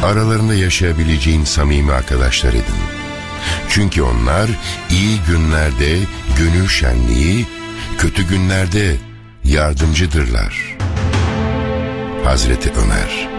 aralarında yaşayabileceğin samimi arkadaşlar edin. Çünkü onlar iyi günlerde gönül şenliği, kötü günlerde yardımcıdırlar. Hazreti Ömer.